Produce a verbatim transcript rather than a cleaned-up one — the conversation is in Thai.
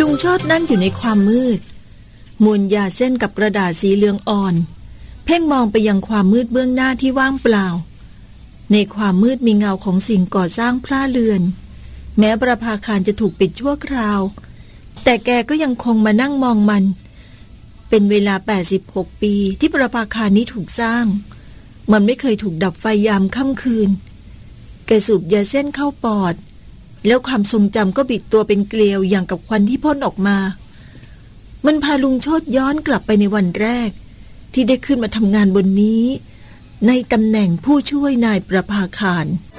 ลุงโชตินั่งอยู่ในความมืดมวนยาเส้นกับกระดาษสีเหลืองอ่อนเพ่งมองไปยังความมืดเบื้องหน้าที่ว่างเปล่าในความมืดมีเงาของสิ่งก่อสร้างพล่าเรือนแม้ประภาคารจะถูกปิดชั่วคราวแต่แกก็ยังคงมานั่งมองมันเป็นเวลาแปดสิบหกปีที่ประภาคารนี้ถูกสร้างมันไม่เคยถูกดับไฟยามค่ำคืนแกสูบยาเส้นเข้าปอดแล้วความทรงจำก็บิดตัวเป็นเกลียวอย่างกับควันที่พ่นออกมามันพาลุงโชติย้อนกลับไปในวันแรกที่ได้ขึ้นมาทำงานบนนี้ในตำแหน่งผู้ช่วยนายประภาคาร